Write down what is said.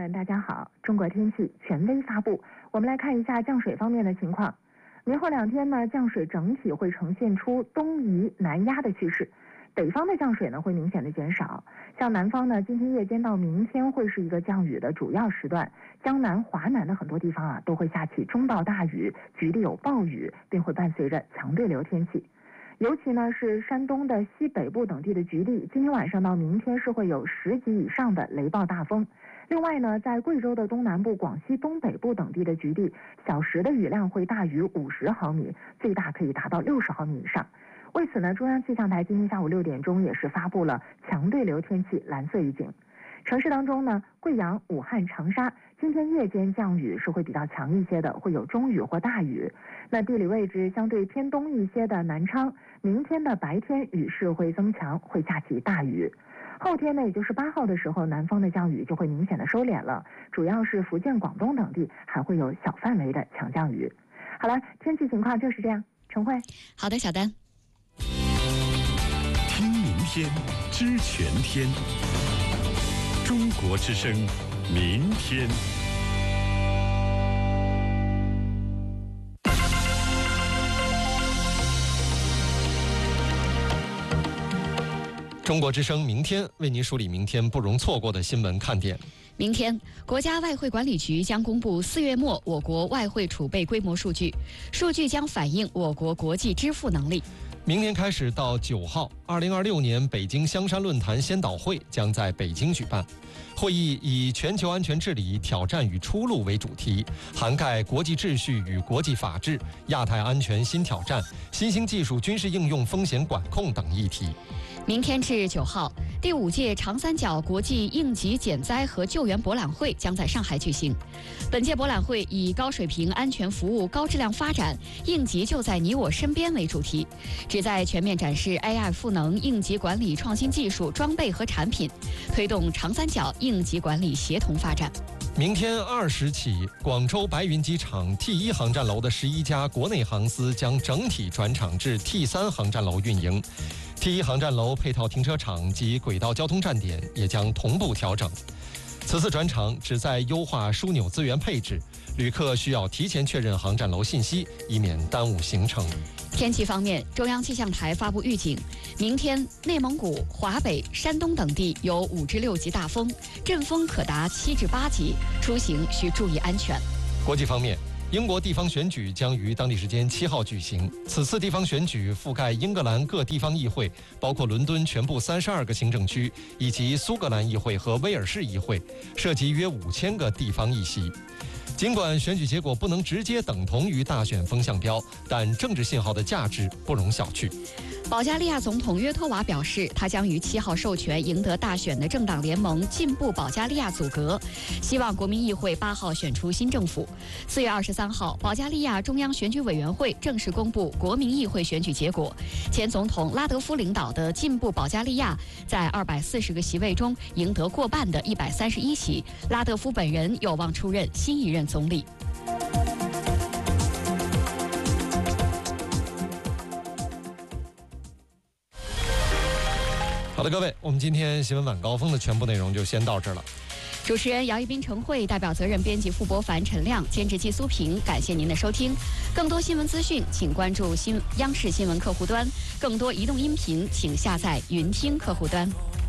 们，大家好！中国天气权威发布，我们来看一下降水方面的情况。明后2天呢，降水整体会呈现出东移南压的趋势，北方的降水呢会明显的减少。像南方呢，今天夜间到明天会是一个降雨的主要时段，江南、华南的很多地方都会下起中到大雨，局地有暴雨，并会伴随着强对流天气。尤其呢是山东的西北部等地的局地，今天晚上到明天是会有10级以上的雷暴大风。另外呢，在贵州的东南部、广西东北部等地的局地，小时的雨量会大于50毫米，最大可以达到60毫米以上。为此呢，中央气象台今天下午6点钟也是发布了强对流天气蓝色预警。城市当中呢，贵阳、武汉、长沙今天夜间降雨是会比较强一些的，会有中雨或大雨。那地理位置相对偏东一些的南昌，明天的白天雨势会增强，会下起大雨。后天呢，也就是8号的时候，南方的降雨就会明显的收敛了，主要是福建、广东等地还会有小范围的强降雨。好了，天气情况就是这样。陈慧， 好的，小丹。 听明天，知全天。中国之声，明天。 中国之声明天为您梳理明天不容错过的新闻看点。 明天，国家外汇管理局将公布4月末我国外汇储备规模数据，数据将反映我国国际支付能力。 明年开始到9号，2026年北京香山论坛先导会将在北京举办。会议以全球安全治理挑战与出路为主题，涵盖国际秩序与国际法治、亚太安全新挑战、新兴技术军事应用风险管控等议题。 明天至9号，第5届长三角国际应急减灾和救援博览会将在上海举行。本届博览会以高水平安全服务、高质量发展、应急就在你我身边为主题，旨在全面展示 AI 赋能应急管理创新技术、装备和产品，推动长三角应急管理协同发展。 明天20起，广州白云机场 T1 航站楼的11家国内航司将整体转场至 T3 航站楼运营。T1 航站楼配套停车场及轨道交通站点也将同步调整。此次转场旨在优化枢纽资源配置，旅客需要提前确认航站楼信息，以免耽误行程。 天气方面，中央气象台发布预警，明天内蒙古、华北、山东等地有5至6级大风，阵风可达7至8级，出行需注意安全。 国际方面，英国地方选举将于当地时间7号举行。此次地方选举覆盖英格兰各地方议会，包括伦敦全部32个行政区，以及苏格兰议会和威尔士议会，涉及约5000个地方议席。尽管选举结果不能直接等同于大选风向标，但政治信号的价值不容小觑。 保加利亚总统约托娃表示，他将于7号授权赢得大选的政党联盟进步保加利亚组阁，希望国民议会8号选出新政府。4月23号，保加利亚中央选举委员会正式公布国民议会选举结果，前总统拉德夫领导的进步保加利亚在240个席位中赢得过半的131席，拉德夫本人有望出任新一任总理。 好的，各位，我们今天新闻晚高峰的全部内容就先到这儿了。 主持人姚一斌、陈慧，代表责任编辑傅博凡、陈亮，监制季苏平，感谢您的收听。更多新闻资讯，请关注央视新闻客户端；更多移动音频，请下载云听客户端。